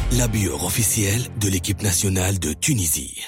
la bio officielle de l'équipe nationale de Tunisie.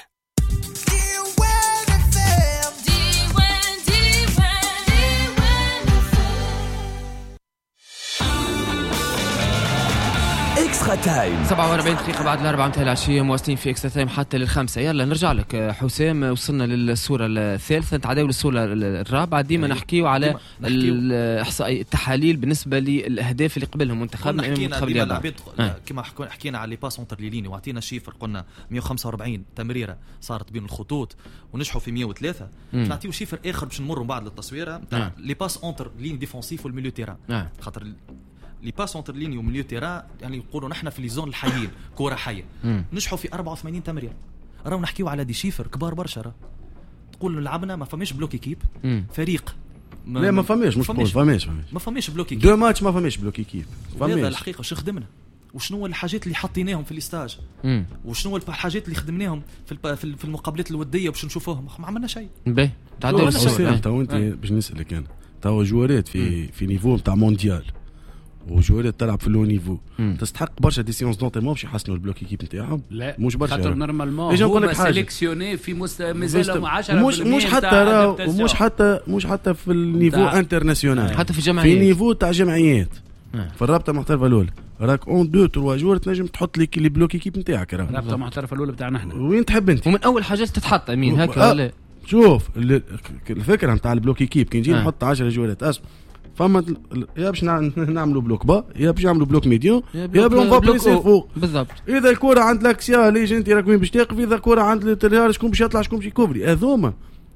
اكسترا تايم 47 دقيقة بعد الأربعة متاع العشية، مواصلين في اكسترا تايم حتى للخمسة. يلا نرجع لك حسام، وصلنا للصورة الثالثة، نتعداو للصورة الرابعة. ديما نحكيو على الإحصائية التحاليل بالنسبة للأهداف اللي قبلهم منتخبنا. حكينا ديما العباد كما حكينا على لي باس اونتر لي ليني، وعطينا شيفر قلنا 145 تمريرة صارت بين الخطوط ونجحوا في 103. نعطيو شيفر آخر باش نمروا بعد للتصويرة نتاع لي باس اونتر ليني ديفونسيف والميليو تيران. خاطر لي باس اونتر ليني وميليو تيران يعني يقولوا نحن في لي زون الحيين كرة حية نجحوا في 84 تمريرة. راهو نحكيو على دي شيفر كبار برشا. تقول لعبنا ما فماش بلوك ايكيب فريق لا ما فماش ما فماش بلوك ايكيب دو ماتش ما فماش بلوك ايكيب. هذا الحقيقة واش خدمنا وشنو الحاجات اللي حطيناهم في الاستاج وشنو الحاجات اللي خدمناهم في المقابلات الودية باش نشوفوهم. ما عملنا شيء. باهي تعدل انت باش نسألك انا تو جوارات في نيفو نتاع مونديال وجوارات تلعب في اللو نيفو تستحق برشا دي سيونس دونترينمون باش يحسنوا البلوك ايكيب نتاعهم. لا مش برشا خاطر نورمالمون هو سيليكسيوني في مازالهم 10% مش حتى مش حتى في النيفو انترناسيونال، حتى في جمعيات، في نيفو تاع جمعيات في الرابطه المحترفه الاولى راك اون 2 3 جور تنجم تحط لي لي بلوك ايكيب نتاعك. الرابطه المحترفه الاولى بتاعنا احنا وين تحب انت ومن اول حاجات تتحط امين هكا ولا شوف الفكره نتاع البلوك ايكيب كي نجي نحط 10 جولات اسف فما يا باش نعملوا بلوك با يا باش نعملوا بلوك ميديو يا باش نبليسي فوق بالضبط. اذا الكره عند لاكسيا ليش انت راك وين باش تقف، اذا الكره عند التيار شكون باش يطلع شكون باش يكوفري. هذوما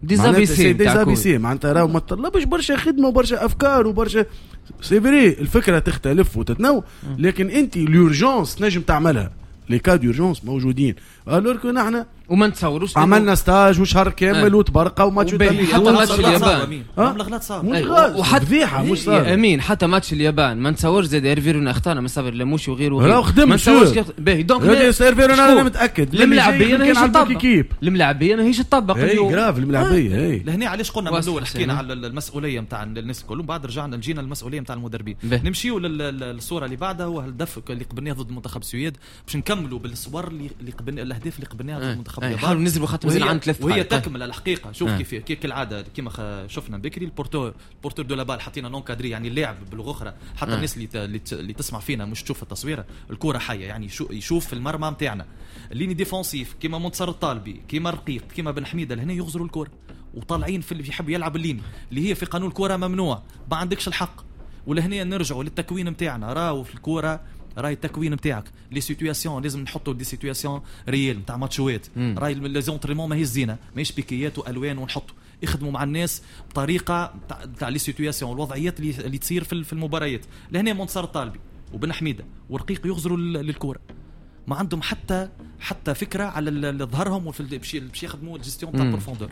ديزابيسي معناتها راهو ما طلبش برشا خدمه وبرشا افكار وبرشا سيفري. الفكره تختلف وتتنوع لكن انت اليورجونس تنجم تعملها. لي كاد ديورجونس موجودين الوركو نحن وما نتصوروش عملنا ستاج وشهر كامل وتبرقه وماتش حتى ماتش اليابان غلط صار مش غلط وحتى فضيحه مش صار امين. حتى ماتش اليابان ما نتصورش زاد ايرفيرون اختارنا من صبر لموشي وغيره لا خدم ما نتصورش باهي دونك ايرفيرون انا متاكد الملاعبيه ماهيش تطبق الملاعبيه ماهيش تطبق اليوم جراف الملاعبيه لهنا علاش قلنا من الاول حكينا على المسؤوليه نتاع الناس الكل بعد رجعنا لجينا المسؤوليه نتاع المدربين. نمشيو للصوره اللي بعدها هو الهدف اللي قبلناه ضد منتخب السويد باش نكملوا بالصور اللي قبلنا الاهداف اللي قبلناها ضد منتخب اليابان نزلوا خاطر مازال عند 3 وهي تكمل الحقيقه. شوف كيف كالعاده كيما شفنا بكري البورتور دو لابال حطينا نون كادري يعني اللاعب باللغه اخرى حتى الناس اللي تسمع فينا مش تشوف التصويره الكره حيه يعني يشوف في المرمى نتاعنا الليني ديفونسيف كيما منتصر الطالبي كيما رقيق كيما بن حميده لهنا يغزروا الكره وطالعين في اللي يحب يلعب الليني اللي هي في قانون الكره ممنوع ما عندكش الحق. ولهنا نرجعوا للتكوين نتاعنا راهو في الكره راي التكوين نتاعك لي سيتوياسيون لازم نحطوا دي سيتوياسيون ريال نتاع ماتشوات راي لي زونطريمون ماهيش زينه ماهيش بيكيات والوان ونحطوا يخدموا مع الناس بطريقه تاع لي سيتوياسيون والوضعيات اللي تصير في المباريات. لهنا منتصر الطالبي وبن حميده ورقيق يغزروا للكره ما عندهم حتى فكره على ظهرهم باش يخدموا الجيستيون تاع البروفوندور.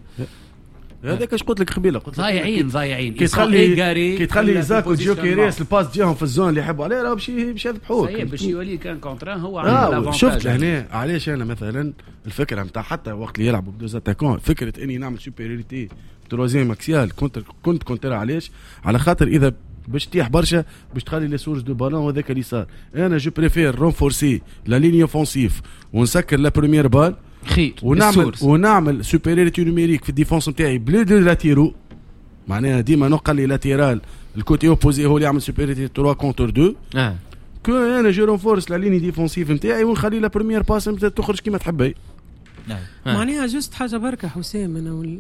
هذاك اش قلت لك قبيله قلت لك ضايعين كي تخلي زاك وجوكيريس الباس ديالهم في الزون اللي يحبوا عليه راه باش يذبحوك باش يولي كان كونترا هو عامل لافونتاج. شفت هنا علاش انا مثلا الفكره نتاع حتى وقت اللي يلعبوا بدوز اتاكون فكره اني نعمل سوبيريوريتي تروزيام اكسيال كنت كونترا علاش على خاطر اذا باش تيح برشا باش تخلي لي سورج دو بالون وهذاك اللي صار. انا جو بريفير رونفورسي لا ليني اوفونسيف ونسكر لا بروميير بال خير ونعمل سوبيريوريتي نوميريك في الديفونس نتاعي بلو دو لاتيرو معناها ديما نقل لي لاتيرال الكوتي اوبوزي هو اللي يعمل سوبيريوريتي 3 كونتر 2 كو انا جو رونفورس لا ليني ديفونسيف نتاعي ونخلي لا بروميير باس تخرج كيما تحبي. معناها جست حاجه بركه حسام انا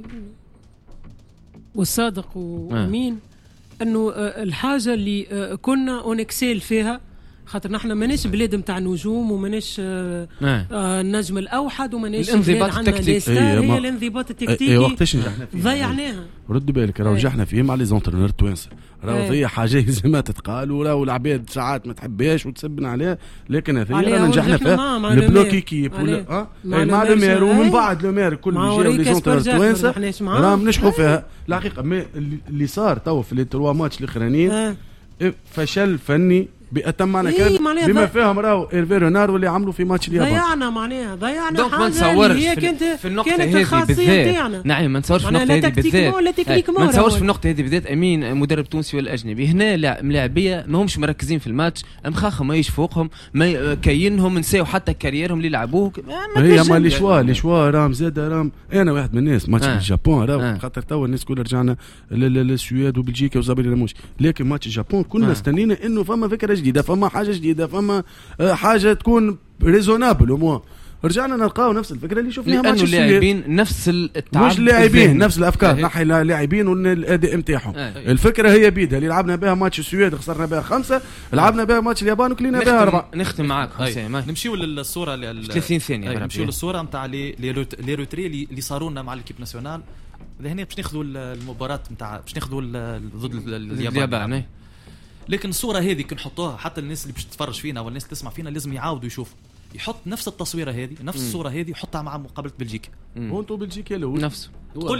والصادق وامين انه الحاجه اللي كنا اونكسيل فيها خاطر نحن ماناش بلاد نتاع نجوم وماناش النجم الاوحد وماناش الانضباط التكتيكي هي الانضباط التكتيكي وقتاش نجحنا فيه ضيعناها. رد بالك راه نجحنا فيه مع لي زونترينور التوانسه راه هي حاجه لازم تتقال وراو العباد ساعات ما تحبهاش وتسبنا عليها لكن هذه نجحنا فيها البلوك ايكيب ولا مع لومير ومن بعد لومير كل بيجي لي زونترينور التوانسه راهم نجحوا فيها الحقيقه. اللي صار تو في لي 3 ماتش الاخرانيين فشل فني بأتم معنى كان بما فيهم راهو إيرفي رونار واللي عملوا في ماتش اليابان. ضيعنا حاجة. ما نصورش في النقطة هذه بالذات. نعم ما نصورش في النقطة هذه بالذات. ما نصورش في النقطة هذه بالذات. أمين مدرب تونسي ولا أجنبي هنا ملاعبية ما همش مركزين في الماتش، مخاخهم ما يشفوقهم، ما كاينهم نساو حتى كاريرهم اللي لعبوه. هي ما لي شوا رام زاد رام. أنا واحد من الناس ماتش اليابان راهو خاطر توا الناس كلها رجعنا للسويد وبلجيكا وزابيري راموش، لكن ماتش اليابان كنا استنينا إنه فما فكرة جديدة، فما حاجة جديدة، فما حاجة تكون ريزونابل ومو رجعنا نلقاو نفس الفكره اللي شفناها ماتش السويد. اللاعبين نفس التعب، مش لاعبين نفس الافكار، نحي لاعبين والاداء نتاعهم. الفكره هي بيدها اللي لعبنا بها ماتش السويد خسرنا بها 5، لعبنا بها ماتش اليابان وكلينا بها 4. نختم معاك حسين. نمشيو للصوره 30 ثانيه. نمشيو للصوره نتاع لي روتري اللي صاروا لنا مع الكيب ناسيونال. هنا باش ناخذوا المباراه نتاع باش ناخذوا ضد اليابان. لكن الصوره هذه كي نحطوها حتى الناس اللي باش تتفرج فينا والناس اللي تسمع فينا لازم يعاودوا يشوفوا، يحط نفس التصويره هذه نفس الصوره هذه يحطها مع مقابله بلجيكا. وانتو بلجيكا الاول نفسه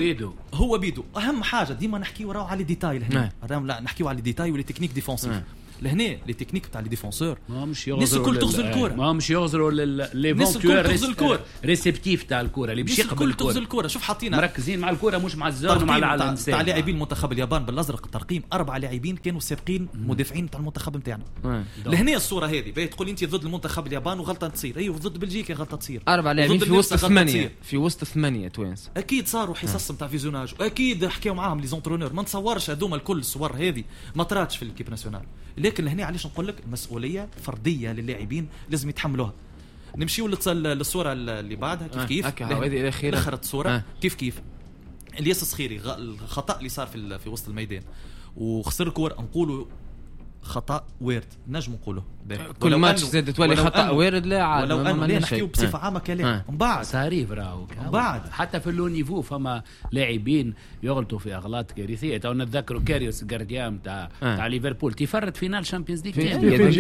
هو بيدو. اهم حاجه ديما نحكيو راهو على الديتاي لهنا. لا نحكيو على الديتاي ولي تكنيك ديفونسيف. لهنا لي تكنيك تاع لي ديفونسور الناس الكل تغزل الكره، ما مش يغزروا ليفونتوير ريسبتيف تاع الكره اللي باش يقبل الكره. شوف حاطين مركزين مع الكره مش مع الزون ومع العالم تاع لاعبين منتخب اليابان بالازرق. ترقيم 4 لاعبين كانوا سابقين مدافعين تاع المنتخب نتاعنا. لهنا الصوره هذه باهي تقول انت ضد المنتخب اليابان وغلطه تصير. ايوه ضد بلجيكا غلطه تصير. 4 لاعبين في وسط 8 في وسط 8 توانس. اكيد صاروا حصص نتاع فيزيوناج، اكيد حكاو معاهم لي زونترونور. ما نتصورش هذوما الكل الصور هذه ما طراتش في الكيب ناسيونال. لكن هنا علاش نقول لك مسؤوليه فرديه للاعبين لازم يتحملوها. نمشيو للصوره اللي بعدها كيف هذه الاخيره اخرت الصوره كيف الياس الصخيري الخطا اللي صار في وسط الميدان وخسر الكور. نقولوا خطا وارد، نجم نقولوا كل ماتش زاد تولي خطا وارد. لا عاد ولو انه نحكيو بصفه عامه كلام من بعد صاريف راهو بعد حتى في اللو نيفو فما لاعبين يغلطوا في اغلاط كارثيه. تو نتذكروا كاريوس جارديان تاع ليفربول تفرد فينال شامبيونز ليغ في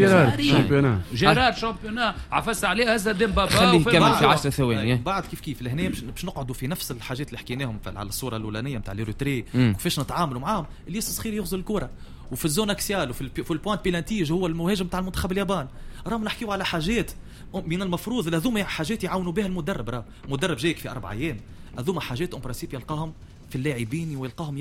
جيرارد شامبيونا عفس عليه هذا ديمبابا خليه يكمل في 10 ثواني. بعد كيف لهنا باش نقعدوا في نفس الحاجات اللي حكيناهم على الصوره الاولانيه نتاع لي روتري وكيفاش نتعاملوا معاهم. الياس الصخيري يغزل الكره وفي الزون اكسيال وفي البوينت بيلانتيج هو المهاجم تاع المنتخب اليابان. راهم نحكيو على حاجات من المفروض هذوما حاجات يعاونوا بها المدرب. راه مدرب جايك في 4 أيام، هذوما حاجات اون برانسيب يلقاهم في اللاعبين ويلقاهم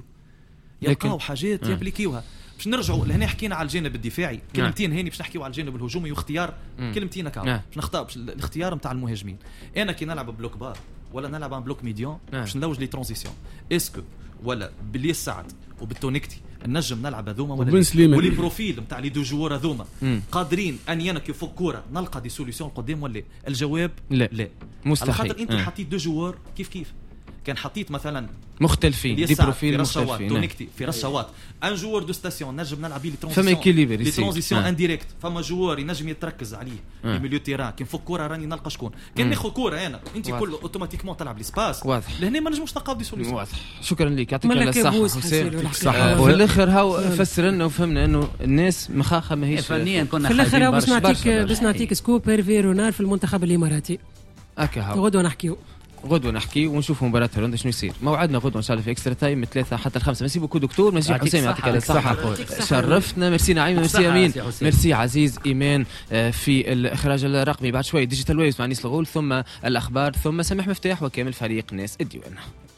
يلقاو حاجات يابليكيوها. باش نرجعوا لهنا حكينا على الجانب الدفاعي كلمتين هاني باش نحكيو على الجانب الهجومي واختيار كلمتين هكا باش نختار الاختيار نتاع المهاجمين. انا كي نلعب بلوك بار ولا نلعب بلوك ميديون باش نلوج لي ترانزيسيون اسكو ولا بالياس سعد وبالتونيكتي نجم نلعب هذوما ولي بروفيل نتاع لي دو جوار هذوما قادرين اني انا كي فوق كوره نلقى دي سوليوشن قدام ولا الجواب لا مستحيل. خاطر انت حطيت دو جوار كيف كان حطيت مثلا مختلفين دي بروفيل مختلفين تونيكتي في رشوات ان جوار دو ستاسيون نجم نلعب لي ترانزيسيون انديريكت. فما جوار ينجم يتركز عليه في ميليو تيران كي نفك كوره راني نلقى شكون كان ناخذ كوره انا انت كل اوتوماتيكمون تلعب ليسباس لهنا ما نجموش نلقاو دي سوليوشن. واضح. شكرا لك يعطيك الصحه حسين. في الاخر هاو فسر لنا وفهمنا انه الناس مخاخه ماهيش فنيا كنا في الاخر باش نعطيك سكوب هيرفي رونار في المنتخب الاماراتي. غدوة نحكي ونشوف مباراة هولندا شنو يصير. موعدنا غدوة إن شاء الله في إكسترا تايم من 3 حتى 5. ميرسي بوكو دكتور، ميرسي حسين يعطيك الصحة شرفتنا. ميرسي نعيمة، ميرسي أمين، ميرسي عزيز إيمان في الإخراج الرقمي. بعد شوي ديجيتال ويفز مع نيس الغول ثم الأخبار ثم سامح مفتاح وكامل فريق ناس الديوان.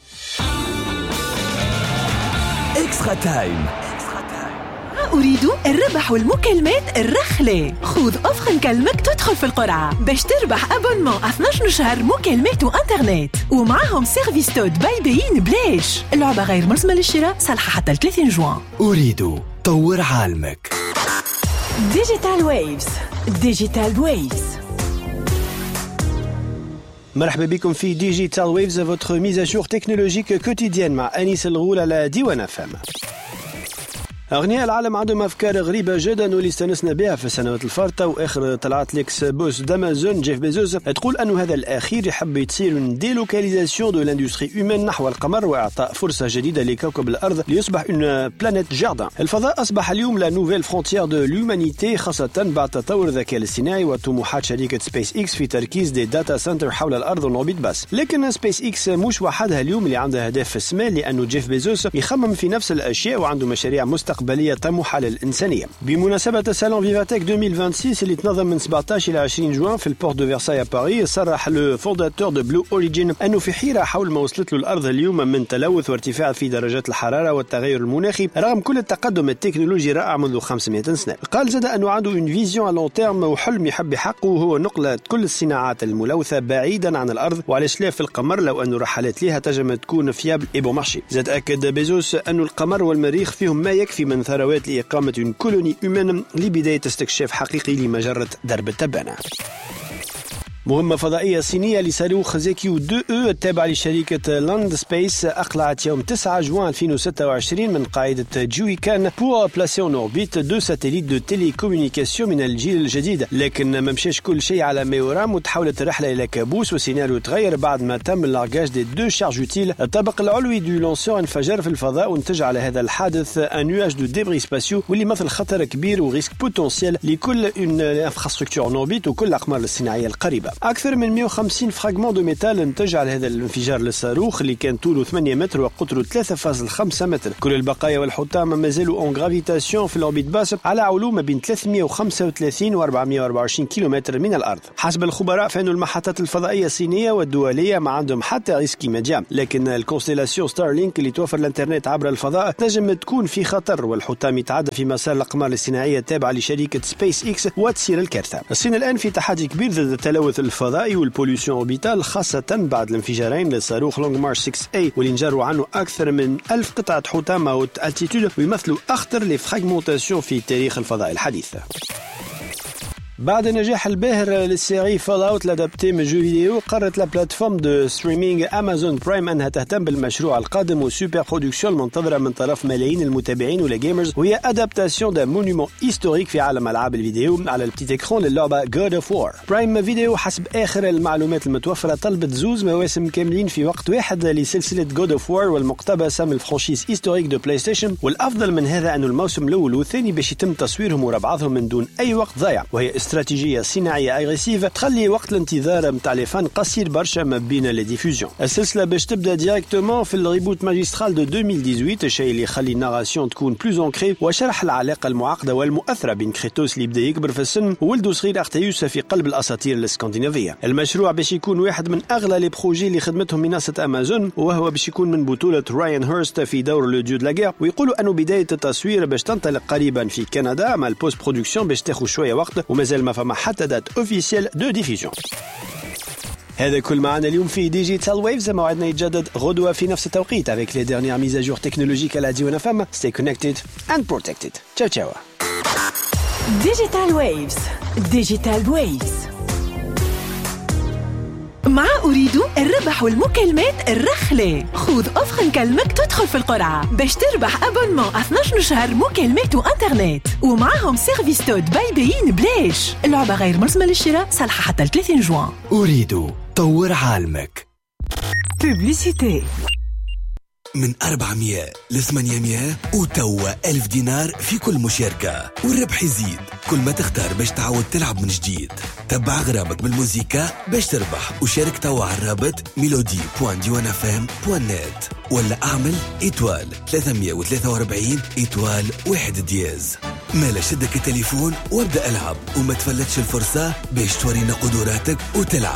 إكسترا تايم. أريد الربح والمكالمات الرخلة. خذ أفخم كلمك تدخل في القرعة باش تربح أبونمون 12 شهر مكالمات وإنترنت ومعهم سيرفيس تود بايبين بلاش. اللعبة غير ملزمة للشراء، صالحة حتى 30 جوان. أريد طور عالمك. ديجيتال ويفز. ديجيتال ويفز. مرحبا بكم في ديجيتال ويفز، votre mise à jour technologique quotidienne مع أنيس الغول على ديوان FM. أغنياء العالم عندهم أفكار غريبة جدا واللي استنسنا بها في السنوات الفارطة. وآخر طلعت ليكس بوس دامازون جيف بيزوس تقول أنه هذا الأخير يحب تصير une délocalisation de l'industrie humaine نحو القمر وإعطاء فرصة جديدة لكوكب الأرض ليصبح une planète jardin. الفضاء أصبح اليوم la nouvelle frontière de l'humanité، خاصة بعد تطور الذكاء الاصطناعي وطموحات شركة سبيس إكس في تركيز دي داتا سنتر حول الأرض ونوربيت بس. لكن سبيس إكس مش وحدها اليوم اللي عندها هدف في السماء، لأنه جيف بيزوس يخمم في نفس الأشياء وعنده مشاريع مستقبلية مستقبلية طموحة للإنسانية. بمناسبة سالون فيفاتيك 2026 اللي تنظم من 17 إلى 20 جوان في البورت دو فرساي باريس، صرح لو فونداتور دو بلو أوريجين أنه في حيرة حول ما وصلت له الأرض اليوم من تلوث وارتفاع في درجات الحرارة والتغير المناخي رغم كل التقدم التكنولوجي رائع منذ 500 سنة. قال زاد أنه عنده une vision à long terme وحلم يحب يحققه هو نقل كل الصناعات الملوثة بعيدا عن الأرض وعلى شلاف في القمر لو أنه رحلات ليها تنجم تكون فيابل إي بون مارشي. زاد أكد بيزوس أنه القمر والمريخ فيهم ما يكفي من ثروات لإقامة une colonie humaine لبداية استكشاف حقيقي لمجرة درب التبانة. مهمة فضائية صينية لصاروخ زيكيو 2E التابعة لشركة لاند سبيس أقلعت يوم 9 جوان 2026 من قاعدة جويكان pour placer en orbite 2 satellites de télécommunication من الجيل الجديد، لكن ما مشاش كل شيء على ما يرام وتحولت الرحلة إلى كابوس وسيناريو تغير بعد ما تم اللارجاج دي 2 شارج اوتيل. الطابق العلوي دو لانسور انفجر في الفضاء ونتج على هذا الحادث ان نواج دو ديبري سباسيو واللي مثل خطر كبير وريسك بوتنسيال لكل اون انفراستركتور ان اوربيت وكل الأقمار الصناعية القريبة. أكثر من 150 فراغمون دو ميتال انتج على هذا الانفجار للصاروخ اللي كان طوله 8 متر وقطره 3.5 متر. كل البقايا والحطام ما زالوا اون غرافيتاسيون في الأوربيت باس على علو ما بين 335 و 424 كيلومتر من الأرض. حسب الخبراء فإن المحطات الفضائية الصينية والدولية ما عندهم حتى ريسك إيميديا، لكن الكونستيلاسيون ستارلينك اللي توفر الانترنت عبر الفضاء تنجم تكون في خطر والحطام يتعدى في مسار الأقمار الصناعية التابعة لشركة سبيس إكس وتصير الكارثة. الصين الآن في تحدي كبير ضد التلوث الفضائي والبوليسيون أوربيتال خاصة بعد الانفجارين للصاروخ لونغ مارش 6A واللي انجروا عنه أكثر من 1000 قطعة حطام أوت ألتيتود ويمثلوا أخطر لفراغمونتاسيون في تاريخ الفضاء الحديث. بعد نجاح الباهر للسيري فول اوت لادابتي من جو فيديو، قررت لا بلاتفورم دو ستريمينغ امازون برايم انها تهتم بالمشروع القادم وسوبر برودكسيون المنتظره من طرف ملايين المتابعين ولا جيمرز، وهي ادابتاسيون دا مونيمون هيستوريك في عالم العاب الفيديو على البتيت اكرون للعبه جود اوف وار. برايم فيديو حسب اخر المعلومات المتوفره طلبت زوز مواسم كاملين في وقت واحد لسلسله جود اوف وار والمقتبسه من الفرانشيز هيستوريك دو بلاي ستيشن، والافضل من هذا انه الموسم الاول والثاني باش يتم تصويرهم ورا بعضهم من دون اي وقت ضايع، وهي استراتيجية صناعية اغريسيف تخلي وقت الانتظار متاع لي فان قصير برشا ما بين لي ديفوزيون. السلسلة باش تبدا ديريكتومون في الريبوت ماجسترال دو 2018، الشيء اللي يخلي الناراسيون تكون بلوز اونكري وشرح العلاقة المعقدة والمؤثرة بين كريتوس اللي بدا يكبر في السن وولده صغير ارتيوس في قلب الاساطير الاسكندنافية. المشروع باش يكون واحد من اغلى لي بروجي اللي خدمتهم منصة امازون، وهو باش يكون من بطولة رايان هيرست في دور لو ديو دو لا غير، ويقولوا انه بداية التصوير باش تنطلق قريبا في كندا، مع البوست برودكسيون باش تاخذ شوية وقت ومازال ما فما حتى دات اوفيسيال دو ديفيزيون. هذا كل معنا اليوم في ديجيتال ويفز، موعدنا يتجدد غدوة في نفس التوقيت avec les dernières mises à jour technologiques à la Diwan FM. Stay connected and protected. Ciao ciao. Digital Waves. Digital Waves. مع أريد الربح والمكالمات الرخلة. خذ أوفر نكلمك تدخل في القرعة باش تربح أبونمون 12 شهر مكالمات وإنترنت ومعهم سيرفيس تود بايبين بلاش. اللعبة غير ملزمة للشراء، صالحة حتى 30 جوان. أريد طور عالمك. بوبليسيتي. من 400 ل 800 وتوا 1000 دينار في كل مشاركة، والربح يزيد كل ما تختار باش تعود تلعب من جديد. تبع غرامك بالموسيقى باش تربح وشارك توا على الرابط melody.diwanfm.net ولا اعمل إيتوال 343 إيتوال 1 دياز. مالا شدك التليفون وابدأ العب وما تفلتش الفرصة باش تورينا قدراتك وتلعب.